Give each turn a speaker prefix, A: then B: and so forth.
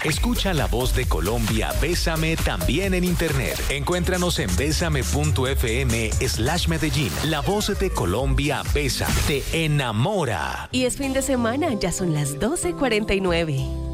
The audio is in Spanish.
A: Escucha La Voz de Colombia, Bésame también en internet. Encuéntranos en besame.fm/Medellín. La Voz de Colombia, Bésame, te enamora.
B: Y es fin de semana, ya son las 12:49.